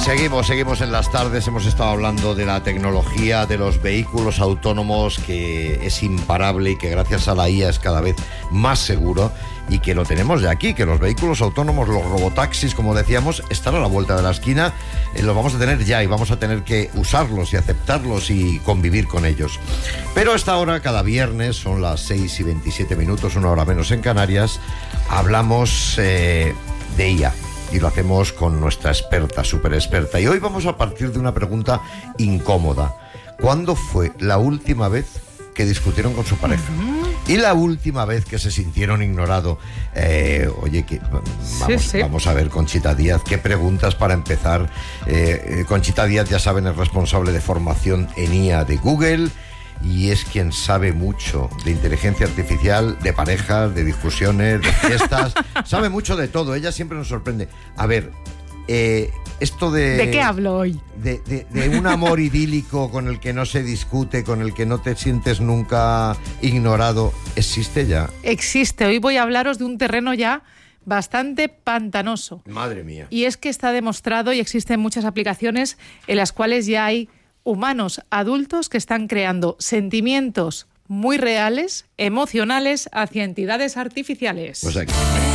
Seguimos en las tardes, hemos estado hablando de la tecnología, de los vehículos autónomos, que es imparable y que gracias a la IA es cada vez más seguro y que lo tenemos ya aquí, que los vehículos autónomos, los robotaxis, como decíamos, están a la vuelta de la esquina, los vamos a tener ya y vamos a tener que usarlos y aceptarlos y convivir con ellos. Pero a esta hora, cada viernes, son las 6:27, una hora menos en Canarias, hablamos de IA. Y lo hacemos con nuestra experta, súper experta. Y hoy vamos a partir de una pregunta incómoda. ¿Cuándo fue la última vez que discutieron con su pareja? Y la última vez que se sintieron ignorados. Vamos a ver, Conchita Díaz, qué preguntas para empezar. Conchita Díaz, ya saben, es responsable de formación en IA de Google. Y es quien sabe mucho de inteligencia artificial, de parejas, de discusiones, de fiestas. Sabe mucho de todo, ella siempre nos sorprende. A ver, esto de... ¿De qué hablo hoy? De un amor idílico con el que no se discute, con el que no te sientes nunca ignorado, ¿existe ya? Existe. Hoy voy a hablaros de un terreno ya bastante pantanoso. Madre mía. Y es que está demostrado y existen muchas aplicaciones en las cuales ya hay humanos adultos que están creando sentimientos muy reales, emocionales, hacia entidades artificiales. Pues aquí.